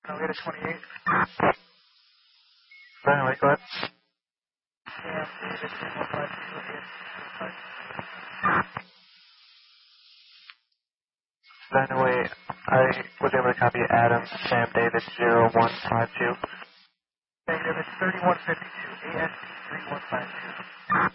We had a 28. Anyway, go ahead. Yeah, David 3152. Anyway, I was able to copy Adam, Sam, David 0152. Negative, it's 3152. ASD 3152.